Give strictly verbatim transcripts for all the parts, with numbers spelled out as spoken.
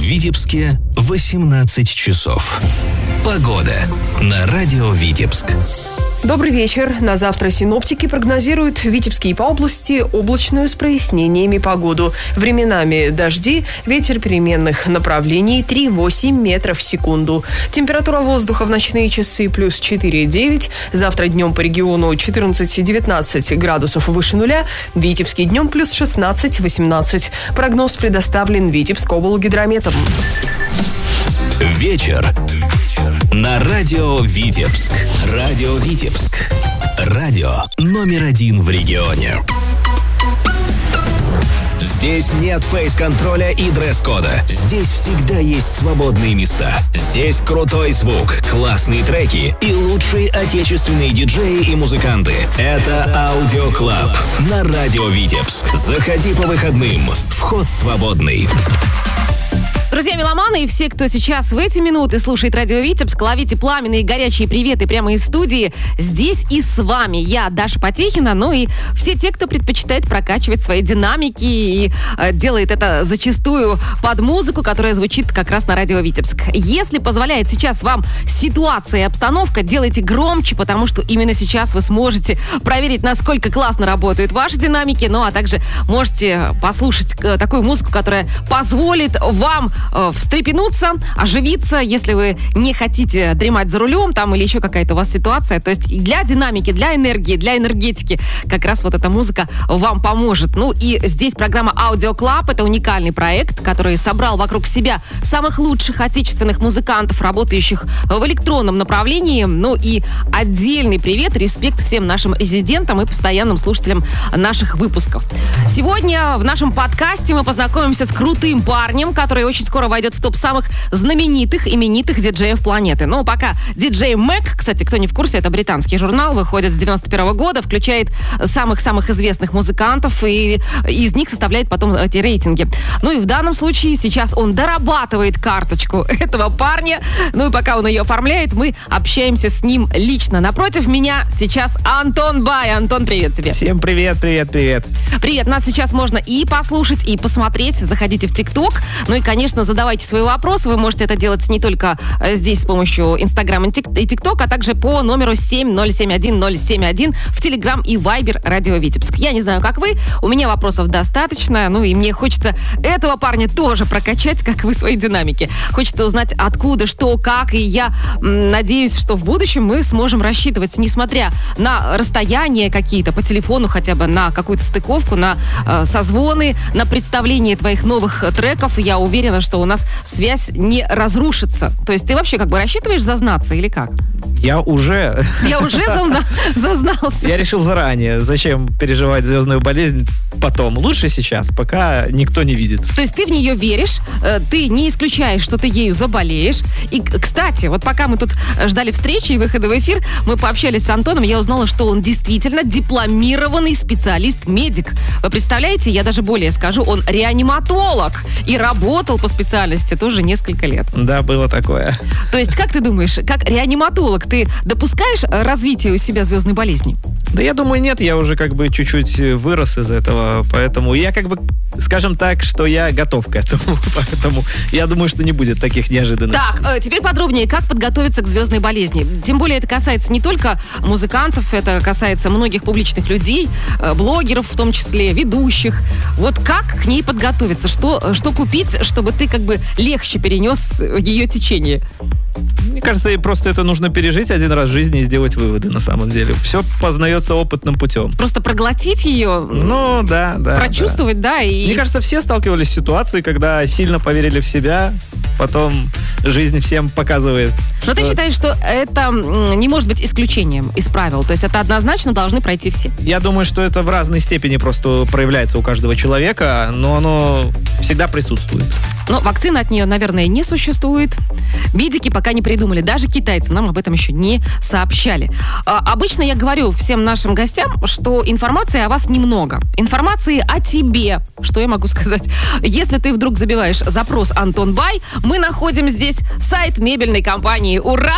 Витебске восемнадцать часов. Погода на радио Витебск. Добрый вечер. На завтра синоптики прогнозируют в Витебске и по области облачную с прояснениями погоду. Временами дожди, ветер переменных направлений три-восемь метров в секунду. Температура воздуха в ночные часы плюс четыре-девять. Завтра днем по региону четырнадцать-девятнадцать градусов выше нуля. В Витебске днем плюс шестнадцать-восемнадцать. Прогноз предоставлен Витебскоблгидрометом. Вечер на радио Витебск. Радио Витебск. Радио номер один в регионе. Здесь нет фейс-контроля и дресс-кода. Здесь всегда есть свободные места. Здесь крутой звук, классные треки и лучшие отечественные диджеи и музыканты. Это Аудио Клаб на радио Витебск. Заходи по выходным. Вход свободный. Друзья меломаны и все, кто сейчас в эти минуты слушает радио Витебск, ловите пламенные горячие приветы прямо из студии. Здесь и с вами я, Даша Потехина, ну и все те, кто предпочитает прокачивать свои динамики и э, делает это зачастую под музыку, которая звучит как раз на радио Витебск. Если позволяет сейчас вам ситуация и обстановка, делайте громче, потому что именно сейчас вы сможете проверить, насколько классно работают ваши динамики, ну а также можете послушать э, такую музыку, которая позволит вам встрепенуться, оживиться, если вы не хотите дремать за рулем там или еще какая-то у вас ситуация. То есть для динамики, для энергии, для энергетики как раз вот эта музыка вам поможет. Ну и здесь программа Audio Club. Это уникальный проект, который собрал вокруг себя самых лучших отечественных музыкантов, работающих в электронном направлении. Ну и отдельный привет, респект всем нашим резидентам и постоянным слушателям наших выпусков. Сегодня в нашем подкасте мы познакомимся с крутым парнем, который очень скоро войдет в топ самых знаменитых, именитых диджеев планеты. Но пока диджей Мэг, кстати, кто не в курсе, это британский журнал, выходит с девяносто первого года, включает самых-самых известных музыкантов и из них составляет потом эти рейтинги. Ну и в данном случае сейчас он дорабатывает карточку этого парня. Ну и пока он ее оформляет, мы общаемся с ним лично. Напротив меня сейчас Антон Бай. Антон, привет тебе. Всем привет, привет, привет. Привет. Нас сейчас можно и послушать, и посмотреть. Заходите в ТикТок. Ну и, конечно, задавайте свои вопросы. Вы можете это делать не только здесь с помощью Инстаграма и ТикТок, а также по номеру семь ноль семь один ноль семь один в Телеграм и Вайбер радио Витебск. Я не знаю, как вы. У меня вопросов достаточно. Ну и мне хочется этого парня тоже прокачать, как вы, свои динамики. Хочется узнать, откуда, что, как. И я м, надеюсь, что в будущем мы сможем рассчитывать, несмотря на расстояния какие-то по телефону, хотя бы на какую-то стыковку, на э, созвоны, на представление твоих новых треков. Я уверена, что у нас связь не разрушится. То есть ты вообще как бы рассчитываешь зазнаться или как? Я уже... Я уже зазна... зазнался. Я решил заранее. Зачем переживать звездную болезнь потом? Лучше сейчас, пока никто не видит. То есть ты в нее веришь, ты не исключаешь, что ты ею заболеешь. И, кстати, вот пока мы тут ждали встречи и выхода в эфир, мы пообщались с Антоном, я узнала, что он действительно дипломированный специалист-медик. Вы представляете, я даже более скажу, он реаниматолог и работал по специальности тоже несколько лет. Да, было такое. То есть, как ты думаешь, как реаниматолог, ты допускаешь развитие у себя звездной болезни? Да я думаю, нет, я уже как бы чуть-чуть вырос из этого, поэтому я как бы, скажем так, что я готов к этому, поэтому я думаю, что не будет таких неожиданностей. Так, теперь подробнее, как подготовиться к звездной болезни? Тем более это касается не только музыкантов, это касается многих публичных людей, блогеров в том числе, ведущих. Вот как к ней подготовиться? Что, что купить, чтобы ты как бы легче перенес ее течение? Мне кажется, просто это нужно пережить один раз в жизни и сделать выводы на самом деле. Все познается опытным путем. Просто проглотить ее? Ну, да, да. Прочувствовать, да. да и... Мне кажется, все сталкивались с ситуацией, когда сильно поверили в себя, потом жизнь всем показывает. Но что... ты считаешь, что это не может быть исключением из правил? То есть это однозначно должны пройти все? Я думаю, что это в разной степени просто проявляется у каждого человека, но оно всегда присутствует. Но вакцины от нее, наверное, не существует. Медики пока не придумали. Даже китайцы нам об этом еще не сообщали. А, обычно я говорю всем нашим гостям, что информации о вас немного. Информации о тебе. Что я могу сказать? Если ты вдруг забиваешь запрос «Антон Бай», мы находим здесь сайт мебельной компании «Ура!».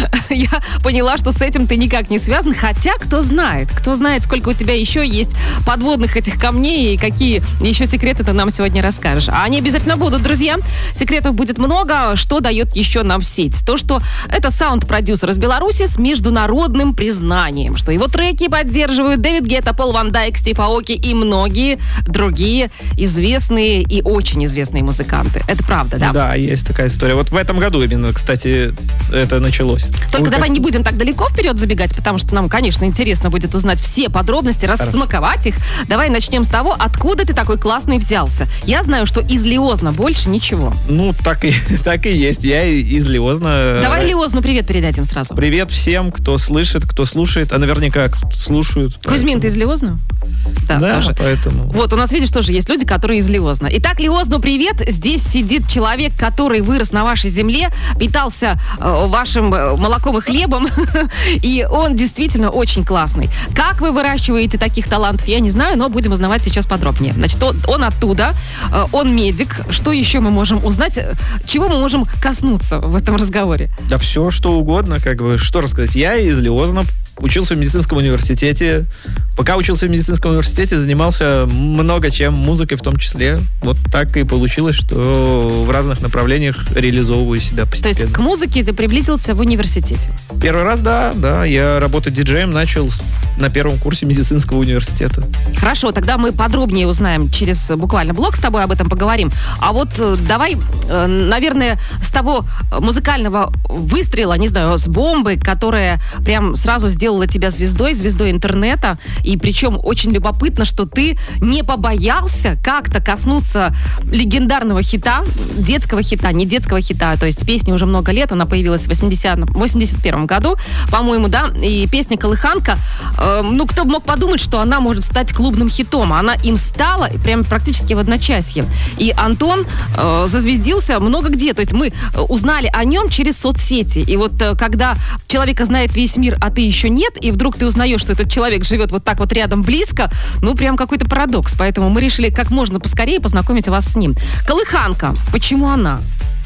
Я поняла, что с этим ты никак не связан. Хотя, кто знает. Кто знает, сколько у тебя еще есть подводных этих камней и какие еще секреты ты нам сегодня расскажешь. А они обязательно будут, друзья. друзья, секретов будет много. Что дает еще нам сеть? То, что это саунд-продюсер из Беларуси с международным признанием, что его треки поддерживают Дэвид Гетта, Пол Ван Дайк, Стив Аоки и многие другие известные и очень известные музыканты. Это правда, да? Да, есть такая история. Вот в этом году именно, кстати, это началось. Только Ой, давай как... не будем так далеко вперед забегать, потому что нам, конечно, интересно будет узнать все подробности, рассмаковать их. Давай начнем с того, откуда ты такой классный взялся. Я знаю, что из Лиозна, больше ничего. Ну, так и, так и есть. Я из Лиозна. Давай Лиозну привет передадим сразу. Привет всем, кто слышит, кто слушает, а наверняка слушают. Кузьмин, поэтому... ты из Лиозна? Да, да, тоже. Поэтому... Вот, у нас, видишь, тоже есть люди, которые из Лиозна. Итак, Лиозну привет. Здесь сидит человек, который вырос на вашей земле, питался э, вашим молоком и хлебом, и он действительно очень классный. Как вы выращиваете таких талантов, я не знаю, но будем узнавать сейчас подробнее. Значит, он, он оттуда, э, он медик. Что еще мы можем узнать? Чего мы можем коснуться в этом разговоре? Да все, что угодно, как бы, что рассказать. Я из Лиозна, учился в медицинском университете. Пока учился в медицинском университете, занимался много чем, музыкой в том числе. Вот так и получилось, что в разных направлениях реализовываю себя постепенно. То есть к музыке ты приблизился в университете? Первый раз, да, да. Я работать диджеем начал на первом курсе медицинского университета. Хорошо, тогда мы подробнее узнаем через буквально блог, с тобой об этом поговорим. А вот давай, наверное, с того музыкального выстрела, не знаю, с бомбы, которая прям сразу сделала тебя звездой, звездой интернета. И причем очень любопытно, что ты не побоялся как-то коснуться легендарного хита, детского хита, не детского хита, то есть песни уже много лет, она появилась в восьмидесятом, восемьдесят первом году, по-моему, да, и песня «Колыханка», э, ну, кто бы мог подумать, что она может стать клубным хитом, она им стала прям практически в одночасье. И Антон э, зазвездился много где, то есть мы узнали о нем через соцсети, и вот э, когда человека знает весь мир, а ты еще нет, и вдруг ты узнаешь, что этот человек живет вот так вот рядом, близко, ну, прям какой-то парадокс. Поэтому мы решили как можно поскорее познакомить вас с ним. «Колыханка». Почему она?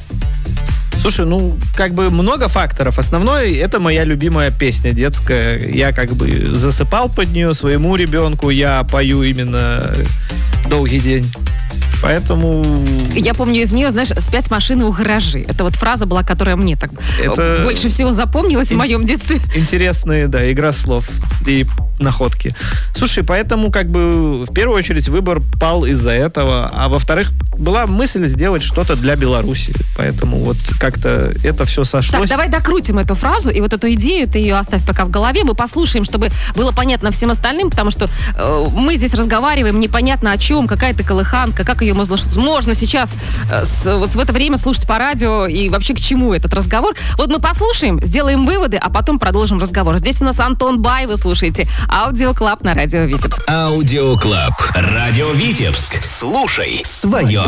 Слушай, ну, как бы много факторов. Основной — это моя любимая песня детская. Я как бы засыпал под нее своему ребенку. Я пою именно «Долгий день». Поэтому... Я помню из нее, знаешь, «Спять машины у гаражи». Это вот фраза была, которая мне так это... больше всего запомнилась ин... в моем детстве. Интересная, да, игра слов и находки. Слушай, поэтому как бы в первую очередь выбор пал из-за этого, а во-вторых, была мысль сделать что-то для Беларуси. Поэтому вот как-то это все сошлось. Так, давай докрутим эту фразу, и вот эту идею, ты ее оставь пока в голове, мы послушаем, чтобы было понятно всем остальным, потому что э, мы здесь разговариваем непонятно о чем, какая-то колыханка, как ее можно, можно сейчас э, с, вот в это время слушать по радио, и вообще к чему этот разговор. Вот мы послушаем, сделаем выводы, а потом продолжим разговор. Здесь у нас Антон Бай, вы слушаете Аудио Клаб на радио Витебск. Аудио Клаб. Радио Витебск. Слушай свое.